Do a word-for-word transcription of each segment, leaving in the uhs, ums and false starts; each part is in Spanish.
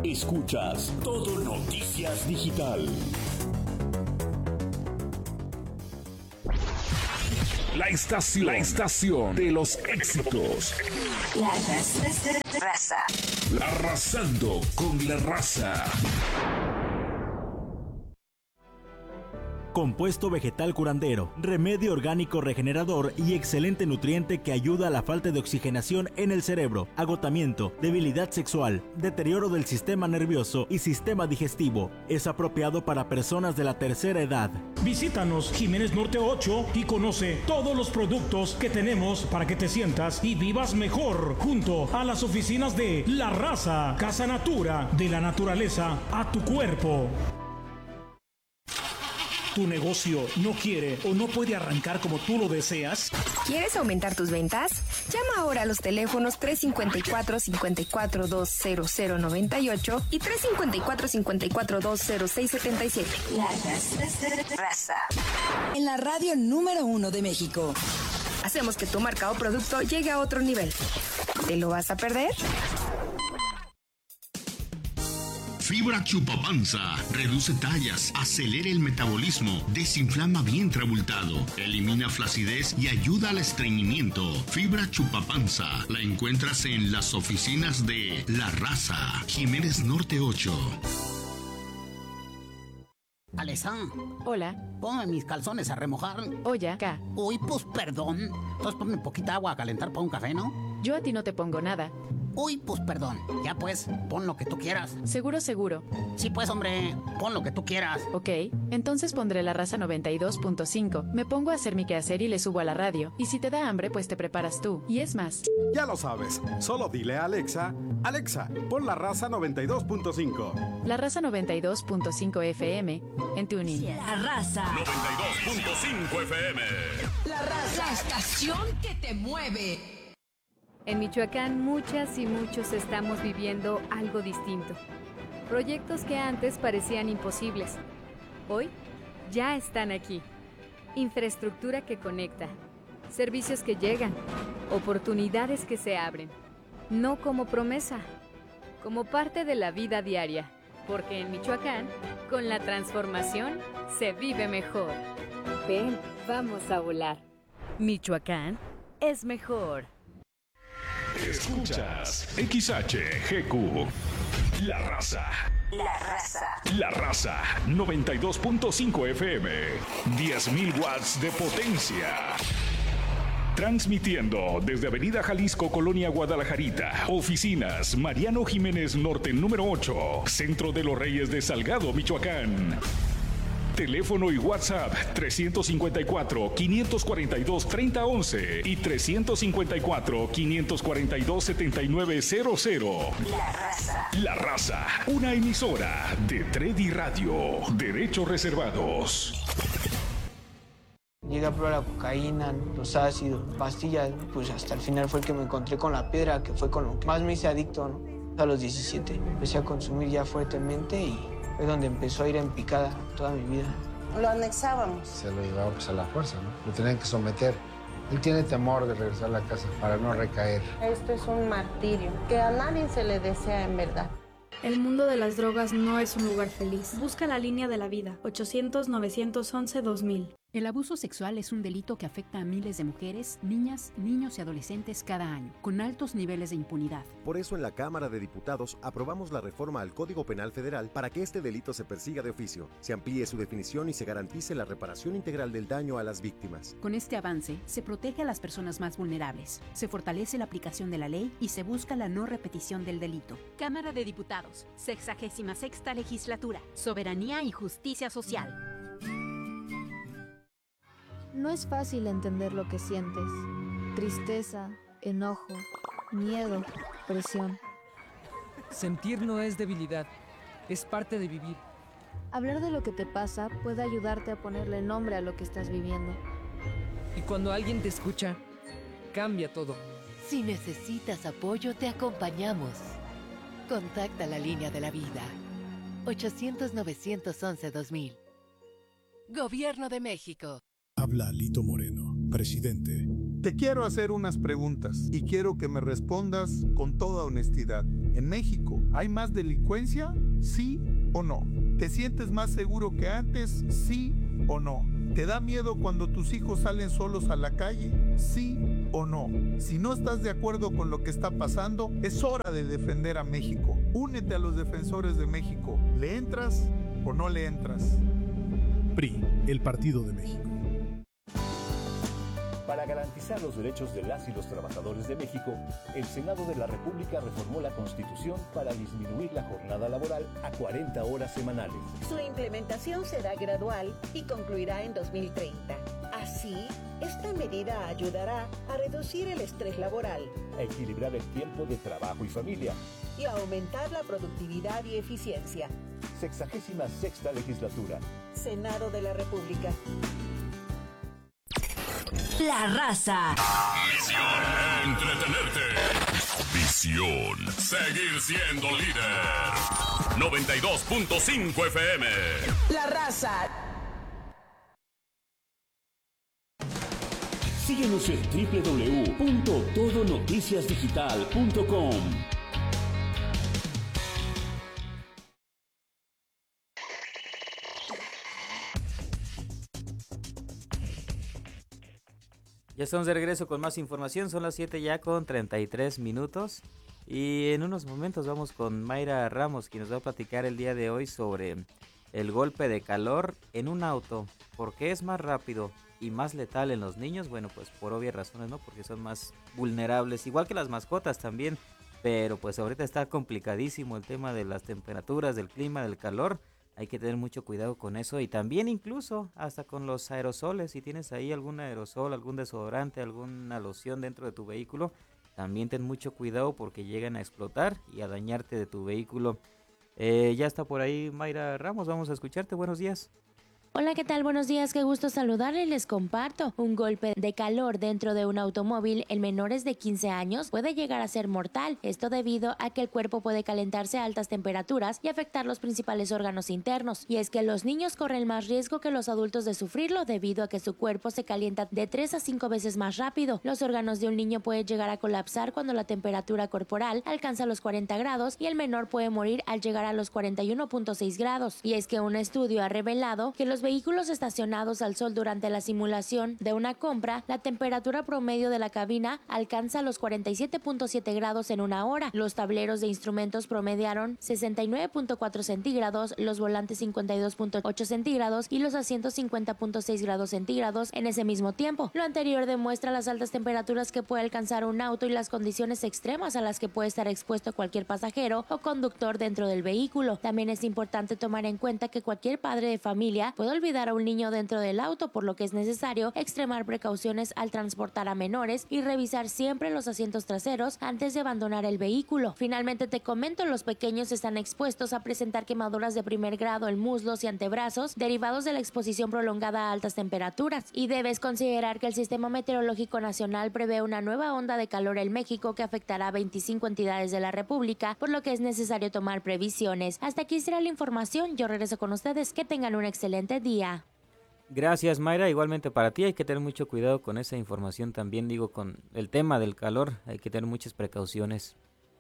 Escuchas Todo Noticias Digital. La estación, la estación de los éxitos. La raza. Arrasando con la raza. Compuesto vegetal curandero, remedio orgánico regenerador y excelente nutriente que ayuda a la falta de oxigenación en el cerebro, agotamiento, debilidad sexual, deterioro del sistema nervioso y sistema digestivo. Es apropiado para personas de la tercera edad. Visítanos Jiménez Norte ocho y conoce todos los productos que tenemos para que te sientas y vivas mejor junto a las oficinas de La Raza, Casa Natura, de la naturaleza a tu cuerpo. ¿Tu negocio no quiere o no puede arrancar como tú lo deseas? ¿Quieres aumentar tus ventas? Llama ahora a los teléfonos tres cinco cuatro, cinco cuatro dos, cero cero nueve ocho y tres cinco cuatro, cinco cuatro dos, cero seis siete siete. La Raza. En la radio número uno de México. Hacemos que tu marca o producto llegue a otro nivel. ¿Te lo vas a perder? Fibra Chupapanza. Reduce tallas, acelera el metabolismo, desinflama vientre abultado, elimina flacidez y ayuda al estreñimiento. Fibra Chupapanza. La encuentras en las oficinas de La Raza, Jiménez Norte ocho. Alesa. Hola. Ponme mis calzones a remojar. Oye, acá. Uy, pues perdón. Entonces ponme poquita agua a calentar para un café, ¿no? Yo a ti no te pongo nada. Uy, pues perdón. Ya pues, pon lo que tú quieras. Seguro, seguro. Sí, pues, hombre, pon lo que tú quieras. Ok, entonces pondré La Raza noventa y dos punto cinco. Me pongo a hacer mi quehacer y le subo a la radio. Y si te da hambre, pues te preparas tú. Y es más. Ya lo sabes. Solo dile a Alexa, Alexa, pon La Raza noventa y dos punto cinco. La Raza noventa y dos punto cinco F M en TuneIn. La Raza noventa y dos punto cinco F M. La Raza, la estación que te mueve. En Michoacán, muchas y muchos estamos viviendo algo distinto. Proyectos que antes parecían imposibles, hoy ya están aquí. Infraestructura que conecta, servicios que llegan, oportunidades que se abren. No como promesa, como parte de la vida diaria, porque en Michoacán, con la transformación, se vive mejor. Ven, vamos a volar. Michoacán es mejor. Escuchas X H G Q. La Raza. La Raza. La Raza noventa y dos punto cinco F M. diez mil watts de potencia. Transmitiendo desde Avenida Jalisco, Colonia Guadalajarita. Oficinas Mariano Jiménez Norte número ocho. Centro de los Reyes de Salgado, Michoacán. Teléfono y WhatsApp tres cinco cuatro, cinco cuatro dos, tres cero uno uno y tres cinco cuatro, cinco cuatro dos, siete nueve cero cero. La Raza. La Raza, una emisora de Tredi Radio. Derechos reservados. Llegué a probar la cocaína, los ácidos, pastillas, pues hasta el final fue el que me encontré con la piedra, que fue con lo que más me hice adicto, ¿no? A los diecisiete empecé a consumir ya fuertemente y fue donde empezó a ir en picada toda mi vida. Lo anexábamos. Se lo llevaba pues a la fuerza, ¿no? Lo tenían que someter. Él tiene temor de regresar a la casa para no recaer. Esto es un martirio que a nadie se le desea en verdad. El mundo de las drogas no es un lugar feliz. Busca la línea de la vida. ochocientos, novecientos once, dos mil. El abuso sexual es un delito que afecta a miles de mujeres, niñas, niños y adolescentes cada año, con altos niveles de impunidad. Por eso en la Cámara de Diputados aprobamos la reforma al Código Penal Federal para que este delito se persiga de oficio, se amplíe su definición y se garantice la reparación integral del daño a las víctimas. Con este avance, se protege a las personas más vulnerables, se fortalece la aplicación de la ley y se busca la no repetición del delito. Cámara de Diputados, sexagésima sexta legislatura, soberanía y justicia social. No es fácil entender lo que sientes. Tristeza, enojo, miedo, presión. Sentir no es debilidad, es parte de vivir. Hablar de lo que te pasa puede ayudarte a ponerle nombre a lo que estás viviendo. Y cuando alguien te escucha, cambia todo. Si necesitas apoyo, te acompañamos. Contacta la línea de la vida. ochocientos, novecientos once, dos mil. Gobierno de México. Habla Lito Moreno, presidente. Te quiero hacer unas preguntas y quiero que me respondas con toda honestidad. En México, ¿hay más delincuencia? ¿Sí o no? ¿Te sientes más seguro que antes? ¿Sí o no? ¿Te da miedo cuando tus hijos salen solos a la calle? ¿Sí o no? Si no estás de acuerdo con lo que está pasando, es hora de defender a México. Únete a los defensores de México. ¿Le entras o no le entras? P R I, el Partido de México. Para garantizar los derechos de las y los trabajadores de México, el Senado de la República reformó la Constitución para disminuir la jornada laboral a cuarenta horas semanales. Su implementación será gradual y concluirá en dos mil treinta. Así, esta medida ayudará a reducir el estrés laboral, a equilibrar el tiempo de trabajo y familia y a aumentar la productividad y eficiencia. Sexagésima sexta legislatura. Senado de la República. La Raza. Misión: entretenerte. Visión: seguir siendo líder. noventa y dos punto cinco F M. La Raza. Síguenos en doble u doble u doble u punto todo noticias digital punto com. Ya estamos de regreso con más información, son las siete ya con treinta y tres minutos y en unos momentos vamos con Mayra Ramos, quien nos va a platicar el día de hoy sobre el golpe de calor en un auto, por qué es más rápido y más letal en los niños. Bueno, pues por obvias razones, ¿no? Porque son más vulnerables, igual que las mascotas también, pero pues ahorita está complicadísimo el tema de las temperaturas, del clima, del calor. Hay que tener mucho cuidado con eso y también incluso hasta con los aerosoles. Si tienes ahí algún aerosol, algún desodorante, alguna loción dentro de tu vehículo, también ten mucho cuidado porque llegan a explotar y a dañarte de tu vehículo. Eh, ya está por ahí Mayra Ramos, vamos a escucharte. Buenos días. Hola, ¿qué tal? Buenos días, qué gusto saludarles. Les comparto. Un golpe de calor dentro de un automóvil en menores de quince años puede llegar a ser mortal. Esto debido a que el cuerpo puede calentarse a altas temperaturas y afectar los principales órganos internos. Y es que los niños corren más riesgo que los adultos de sufrirlo debido a que su cuerpo se calienta de tres a cinco veces más rápido. Los órganos de un niño pueden llegar a colapsar cuando la temperatura corporal alcanza los cuarenta grados y el menor puede morir al llegar a los cuarenta y uno punto seis grados. Y es que un estudio ha revelado que los vehículos estacionados al sol durante la simulación de una compra, la temperatura promedio de la cabina alcanza los cuarenta y siete punto siete grados en una hora. Los tableros de instrumentos promediaron sesenta y nueve punto cuatro centígrados, los volantes cincuenta y dos punto ocho centígrados y los asientos cincuenta punto seis grados centígrados en ese mismo tiempo. Lo anterior demuestra las altas temperaturas que puede alcanzar un auto y las condiciones extremas a las que puede estar expuesto cualquier pasajero o conductor dentro del vehículo. También es importante tomar en cuenta que cualquier padre de familia puede olvidar a un niño dentro del auto, por lo que es necesario extremar precauciones al transportar a menores y revisar siempre los asientos traseros antes de abandonar el vehículo. Finalmente te comento, los pequeños están expuestos a presentar quemaduras de primer grado en muslos y antebrazos derivados de la exposición prolongada a altas temperaturas, y debes considerar que el Sistema Meteorológico Nacional prevé una nueva onda de calor en México que afectará a veinticinco entidades de la República, por lo que es necesario tomar previsiones. Hasta aquí será la información, yo regreso con ustedes, que tengan un excelente día. Gracias, Mayra, igualmente para ti. Hay que tener mucho cuidado con esa información también, digo, con el tema del calor, hay que tener muchas precauciones.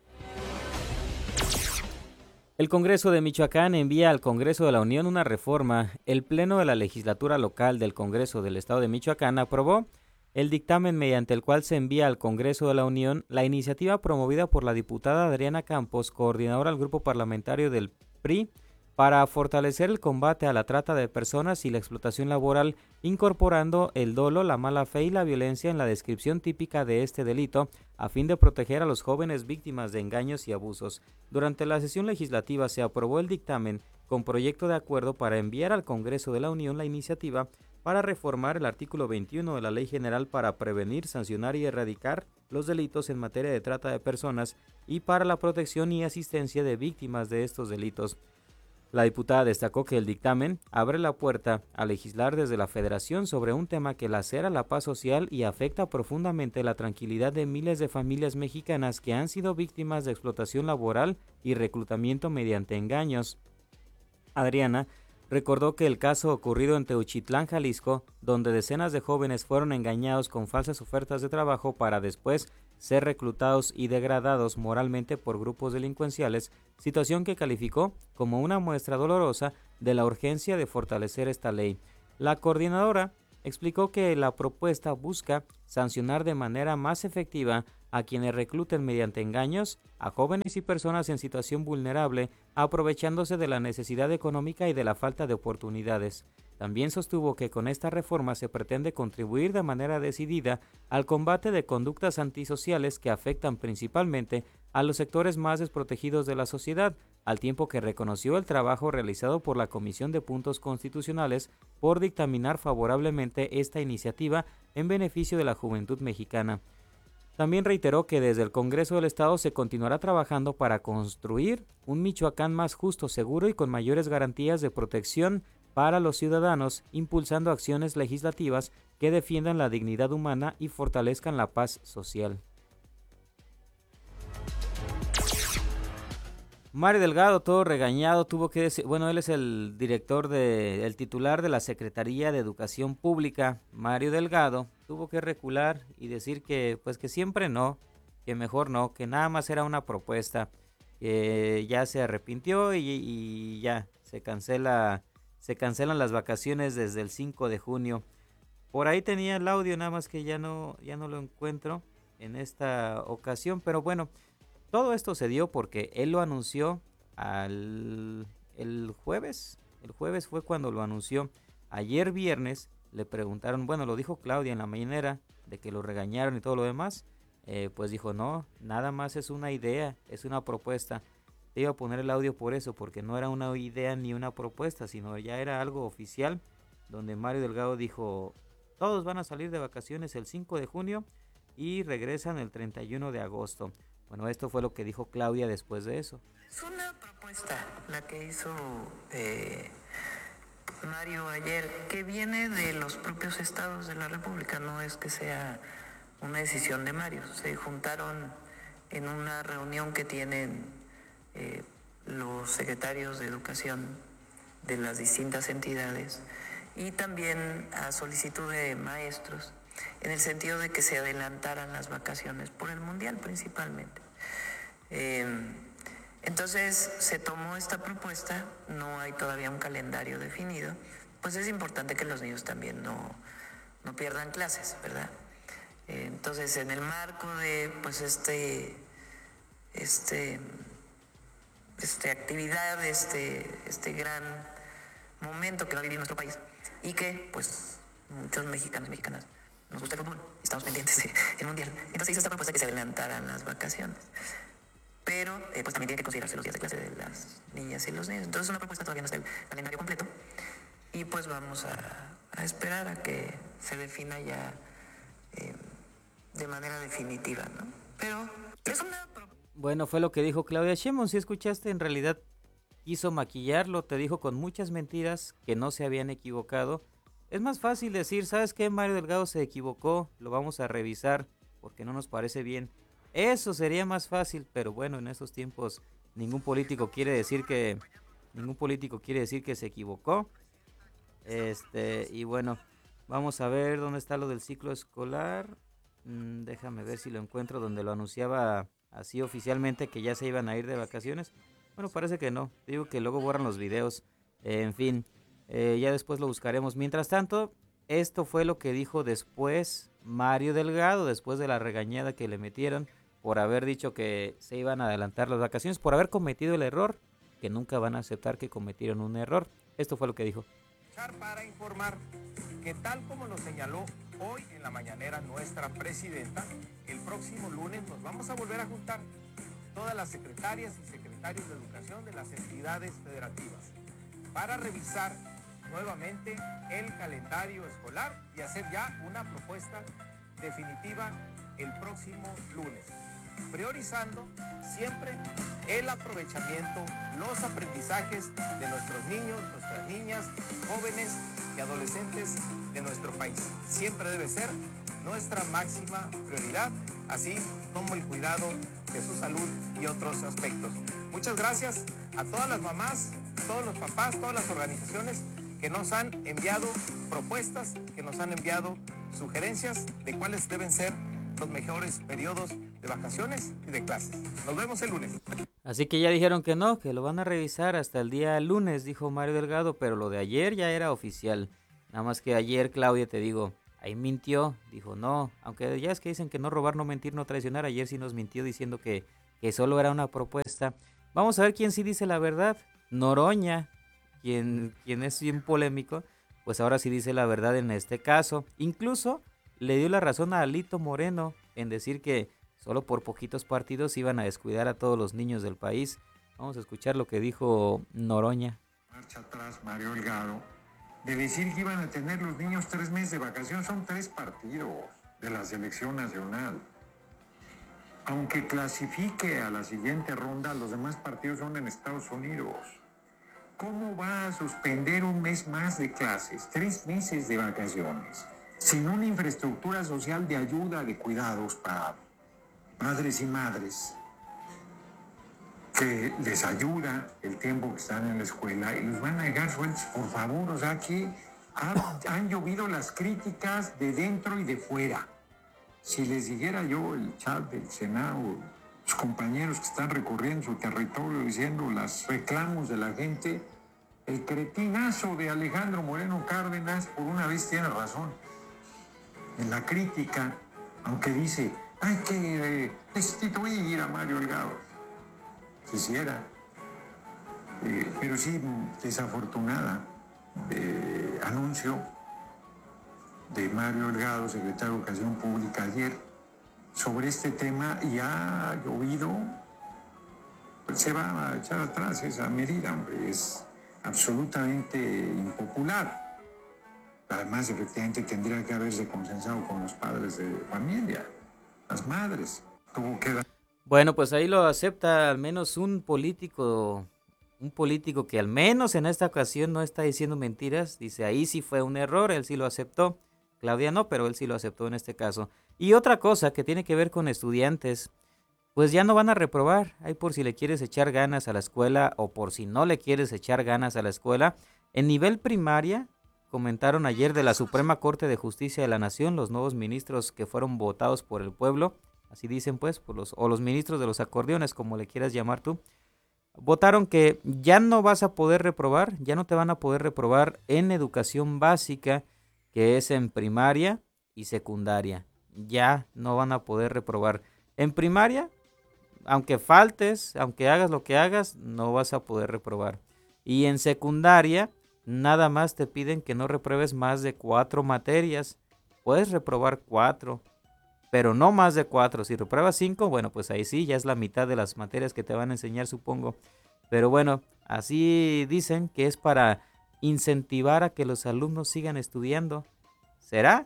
El Congreso de Michoacán envía al Congreso de la Unión una reforma. El Pleno de la Legislatura Local del Congreso del Estado de Michoacán aprobó el dictamen mediante el cual se envía al Congreso de la Unión la iniciativa promovida por la diputada Adriana Campos, coordinadora del grupo parlamentario del P R I, para fortalecer el combate a la trata de personas y la explotación laboral, incorporando el dolo, la mala fe y la violencia en la descripción típica de este delito, a fin de proteger a los jóvenes víctimas de engaños y abusos. Durante la sesión legislativa se aprobó el dictamen con proyecto de acuerdo para enviar al Congreso de la Unión la iniciativa para reformar el artículo veintiuno de la Ley General para prevenir, sancionar y erradicar los delitos en materia de trata de personas y para la protección y asistencia de víctimas de estos delitos. La diputada destacó que el dictamen abre la puerta a legislar desde la Federación sobre un tema que lacera la paz social y afecta profundamente la tranquilidad de miles de familias mexicanas que han sido víctimas de explotación laboral y reclutamiento mediante engaños. Adriana recordó que el caso ocurrido en Teuchitlán, Jalisco, donde decenas de jóvenes fueron engañados con falsas ofertas de trabajo para después ser reclutados y degradados moralmente por grupos delincuenciales, situación que calificó como una muestra dolorosa de la urgencia de fortalecer esta ley. La coordinadora explicó que la propuesta busca sancionar de manera más efectiva a quienes recluten mediante engaños a jóvenes y personas en situación vulnerable, aprovechándose de la necesidad económica y de la falta de oportunidades. También sostuvo que con esta reforma se pretende contribuir de manera decidida al combate de conductas antisociales que afectan principalmente a los sectores más desprotegidos de la sociedad, al tiempo que reconoció el trabajo realizado por la Comisión de Puntos Constitucionales por dictaminar favorablemente esta iniciativa en beneficio de la juventud mexicana. También reiteró que desde el Congreso del Estado se continuará trabajando para construir un Michoacán más justo, seguro y con mayores garantías de protección para los ciudadanos, impulsando acciones legislativas que defiendan la dignidad humana y fortalezcan la paz social. Mario Delgado, todo regañado, tuvo que decir, bueno, él es el director de, el titular de la Secretaría de Educación Pública, Mario Delgado, tuvo que recular y decir que, pues que siempre no, que mejor no, que nada más era una propuesta, que ya se arrepintió y, y ya se cancela, se cancelan las vacaciones desde el cinco de junio. Por ahí tenía el audio, nada más que ya no, ya no lo encuentro en esta ocasión, pero bueno. Todo esto se dio porque él lo anunció al, el jueves. El jueves fue cuando lo anunció. Ayer viernes le preguntaron, bueno, lo dijo Claudia en la mañanera, de que lo regañaron y todo lo demás. Eh, pues dijo, no, nada más es una idea, es una propuesta. Te iba a poner el audio por eso, porque no era una idea ni una propuesta, sino ya era algo oficial, donde Mario Delgado dijo, todos van a salir de vacaciones el cinco de junio y regresan el treinta y uno de agosto. Bueno, esto fue lo que dijo Claudia después de eso. Es una propuesta la que hizo eh, Mario ayer, que viene de los propios estados de la República, no es que sea una decisión de Mario. Se juntaron en una reunión que tienen eh, los secretarios de educación de las distintas entidades y también a solicitud de maestros, en el sentido de que se adelantaran las vacaciones por el Mundial principalmente. Eh, entonces se tomó esta propuesta, no hay todavía un calendario definido, pues es importante que los niños también no, no pierdan clases, ¿verdad? Eh, entonces en el marco de pues este, este, este actividad, este, este gran momento que va a vivir nuestro país y que pues muchos mexicanos y mexicanas nos gusta el fútbol, estamos pendientes del Mundial. Entonces hizo esta propuesta que se adelantaran las vacaciones. Pero eh, pues también tiene que considerarse los días de clase de las niñas y los niños. Entonces una propuesta todavía no está el calendario completo. Y pues vamos a, a esperar a que se defina ya eh, de manera definitiva, ¿no? Pero es una... Bueno, fue lo que dijo Claudia Sheinbaum. Si escuchaste, en realidad quiso maquillarlo, te dijo con muchas mentiras que no se habían equivocado. Es más fácil decir, ¿sabes qué? Mario Delgado se equivocó, lo vamos a revisar porque no nos parece bien. Eso sería más fácil, pero bueno, en estos tiempos ningún político quiere decir que ningún político quiere decir que se equivocó. Este, y bueno, vamos a ver dónde está lo del ciclo escolar. Mm, déjame ver si lo encuentro donde lo anunciaba así oficialmente que ya se iban a ir de vacaciones. Bueno, parece que no. Digo que luego borran los videos. Eh, en fin. Eh, ya después lo buscaremos. Mientras tanto, esto fue lo que dijo después Mario Delgado, después de la regañada que le metieron por haber dicho que se iban a adelantar las vacaciones, por haber cometido el error, que nunca van a aceptar que cometieron un error. Esto fue lo que dijo. Para informar que tal como lo señaló hoy en la mañanera nuestra presidenta, el próximo lunes nos vamos a volver a juntar todas las secretarias y secretarios de educación de las entidades federativas para revisar nuevamente el calendario escolar y hacer ya una propuesta definitiva el próximo lunes, priorizando siempre el aprovechamiento, los aprendizajes de nuestros niños, nuestras niñas, jóvenes y adolescentes de nuestro país. Siempre debe ser nuestra máxima prioridad, así como el cuidado de su salud y otros aspectos. Muchas gracias a todas las mamás, todos los papás, todas las organizaciones que nos han enviado propuestas, que nos han enviado sugerencias de cuáles deben ser los mejores periodos de vacaciones y de clases. Nos vemos el lunes. Así que ya dijeron que no, que lo van a revisar hasta el día lunes, dijo Mario Delgado, pero lo de ayer ya era oficial. Nada más que ayer, Claudia, te digo, ahí mintió, dijo no, aunque ya es que dicen que no robar, no mentir, no traicionar, ayer sí nos mintió diciendo que, que solo era una propuesta. Vamos a ver quién sí dice la verdad. Noroña, quien, quien es bien polémico, pues ahora sí dice la verdad en este caso. Incluso le dio la razón a Alito Moreno en decir que solo por poquitos partidos iban a descuidar a todos los niños del país. Vamos a escuchar lo que dijo Noroña. Marcha atrás Mario Delgado de decir que iban a tener los niños tres meses de vacación. Son tres partidos de la selección nacional. Aunque clasifique a la siguiente ronda, los demás partidos son en Estados Unidos. ¿Cómo va a suspender un mes más de clases? Tres meses de vacaciones, sin una infraestructura social de ayuda, de cuidados para padres y madres, que les ayuda el tiempo que están en la escuela y los van a dejar sueltos, por favor. O sea, aquí han, han llovido las críticas de dentro y de fuera. Si les dijera yo el chat del Senado, los compañeros que están recorriendo su territorio diciendo los reclamos de la gente, el cretinazo de Alejandro Moreno Cárdenas por una vez tiene razón. En la crítica, aunque dice hay que eh, destituir a Mario Delgado, quisiera, eh, pero sí desafortunada eh, anuncio de Mario Delgado, secretario de Educación Pública, ayer sobre este tema, y ha llovido, pues se va a echar atrás esa medida, hombre, es absolutamente impopular. Además, efectivamente, tendría que haberse consensado con los padres de familia, las madres. Tuvo que dar... Bueno, pues ahí lo acepta al menos un político, un político que al menos en esta ocasión no está diciendo mentiras. Dice, ahí sí fue un error, él sí lo aceptó. Claudia no, pero él sí lo aceptó en este caso. Y otra cosa que tiene que ver con estudiantes, pues ya no van a reprobar. Ahí por si le quieres echar ganas a la escuela o por si no le quieres echar ganas a la escuela. En nivel primaria, comentaron ayer de la Suprema Corte de Justicia de la Nación, los nuevos ministros que fueron votados por el pueblo, así dicen pues, por los, o los ministros de los acordeones, como le quieras llamar tú, votaron que ya no vas a poder reprobar, ya no te van a poder reprobar en educación básica, que es en primaria y secundaria. Ya no van a poder reprobar. En primaria, aunque faltes, aunque hagas lo que hagas, no vas a poder reprobar. Y en secundaria, nada más te piden que no repruebes más de cuatro materias. Puedes reprobar cuatro, pero no más de cuatro. Si repruebas cinco, bueno, pues ahí sí, ya es la mitad de las materias que te van a enseñar, supongo. Pero bueno, así dicen que es para incentivar a que los alumnos sigan estudiando. ¿Será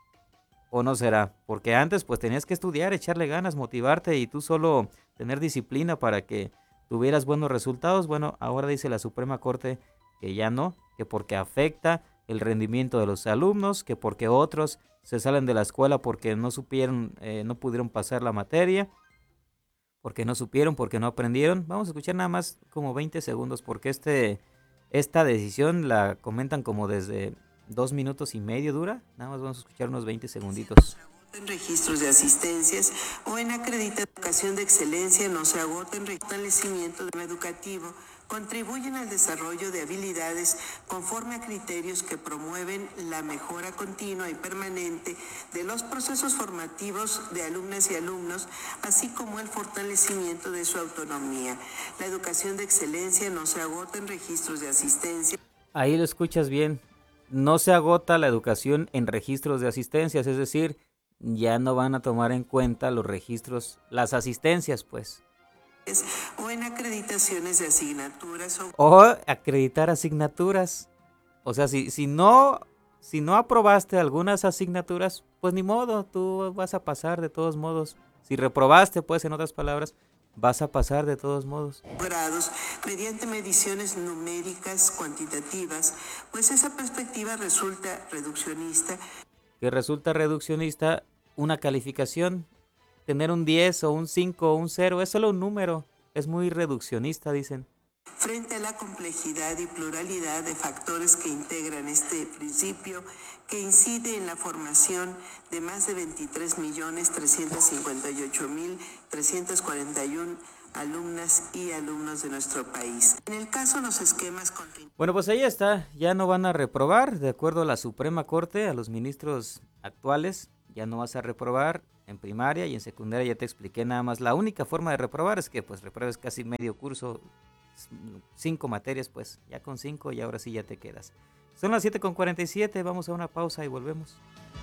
o no será? Porque antes pues tenías que estudiar, echarle ganas, motivarte y tú solo tener disciplina para que tuvieras buenos resultados. Bueno, ahora dice la Suprema Corte que ya no, que porque afecta el rendimiento de los alumnos, que porque otros se salen de la escuela porque no supieron, eh, no pudieron pasar la materia, porque no supieron, porque no aprendieron. Vamos a escuchar nada más como veinte segundos, porque este, esta decisión la comentan como desde dos minutos y medio dura. Nada más vamos a escuchar unos veinte segunditos. En registros de asistencias o en acreditación de educación de excelencia no se agoten fortalecimiento educativo, contribuyen al desarrollo de habilidades conforme a criterios que promueven la mejora continua y permanente de los procesos formativos de alumnas y alumnos, así como el fortalecimiento de su autonomía. La educación de excelencia no se agota en registros de asistencia. Ahí lo escuchas bien. No se agota la educación en registros de asistencias, es decir, ya no van a tomar en cuenta los registros, las asistencias, pues. O en acreditaciones de asignaturas. O, o acreditar asignaturas. O sea, si, si, no, si no aprobaste algunas asignaturas, pues ni modo, tú vas a pasar de todos modos. Si reprobaste, pues en otras palabras, vas a pasar de todos modos. Grados mediante mediciones numéricas cuantitativas, pues esa perspectiva resulta reduccionista. Que resulta reduccionista una calificación, tener un diez o un cinco o un cero, es solo un número, es muy reduccionista, dicen. frente a la complejidad y pluralidad de factores que integran este principio, que incide en la formación de más de veintitrés millones trescientos cincuenta y ocho mil trescientos cuarenta y uno alumnas y alumnos de nuestro país. En el caso de los esquemas... Bueno, pues ahí está, ya no van a reprobar, de acuerdo a la Suprema Corte, a los ministros actuales, ya no vas a reprobar en primaria y en secundaria, ya te expliqué nada más. La única forma de reprobar es que pues repruebes casi medio curso, cinco materias, pues ya con cinco y ahora sí ya te quedas. Son las siete con cuarenta y siete, vamos a una pausa y volvemos.